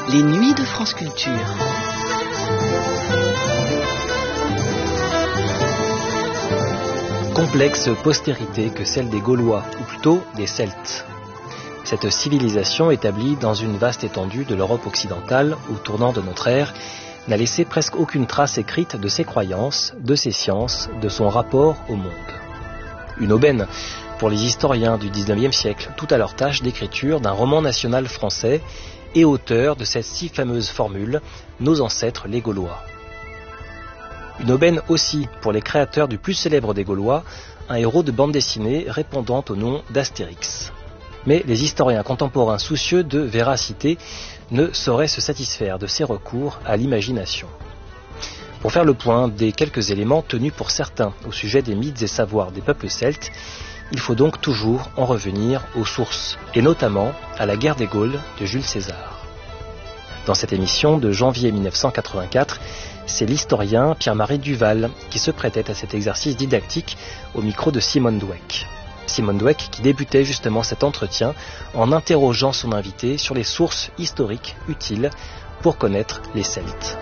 Les nuits de France Culture. Complexe postérité que celle des Gaulois, ou plutôt des Celtes. Cette civilisation établie dans une vaste étendue de l'Europe occidentale, au tournant de notre ère, n'a laissé presque aucune trace écrite de ses croyances, de ses sciences, de son rapport au monde. Une aubaine pour les historiens du XIXe siècle, tout à leur tâche d'écriture d'un roman national français et auteur de cette si fameuse formule « Nos ancêtres les Gaulois ». Une aubaine aussi pour les créateurs du plus célèbre des Gaulois, un héros de bande dessinée répondant au nom d'Astérix. Mais les historiens contemporains soucieux de véracité ne sauraient se satisfaire de ces recours à l'imagination. Pour faire le point des quelques éléments tenus pour certains au sujet des mythes et savoirs des peuples celtes, il faut donc toujours en revenir aux sources, et notamment à la guerre des Gaules de Jules César. Dans cette émission de janvier 1984, c'est l'historien Pierre-Marie Duval qui se prêtait à cet exercice didactique au micro de Simone Dweck. Simone Dweck qui débutait justement cet entretien en interrogeant son invité sur les sources historiques utiles pour connaître les Celtes.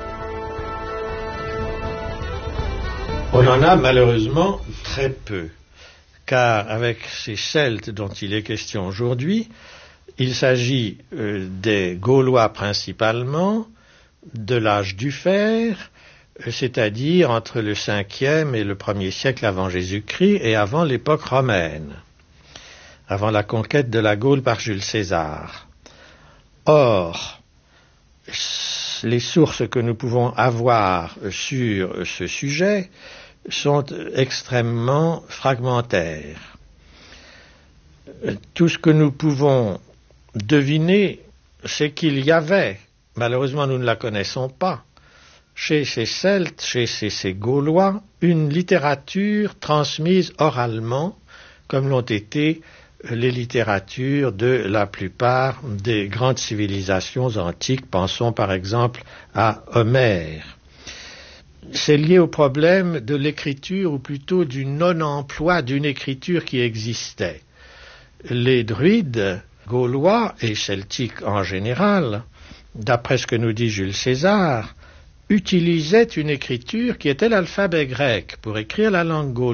On en a malheureusement très peu, car avec ces Celtes dont il est question aujourd'hui, il s'agit des Gaulois principalement, de l'âge du fer, c'est-à-dire entre le 5e et le 1er siècle avant Jésus-Christ et avant l'époque romaine, avant la conquête de la Gaule par Jules César. Or, les sources que nous pouvons avoir sur ce sujet sont extrêmement fragmentaires. Tout ce que nous pouvons deviner, c'est qu'il y avait, malheureusement nous ne la connaissons pas, chez ces Celtes, chez ces Gaulois, une littérature transmise oralement, comme l'ont été les littératures de la plupart des grandes civilisations antiques. Pensons par exemple à Homère. C'est lié au problème de l'écriture, ou plutôt du non-emploi d'une écriture qui existait. Les druides gaulois et celtiques en général, d'après ce que nous dit Jules César, utilisaient une écriture qui était l'alphabet grec pour écrire la langue gauloise.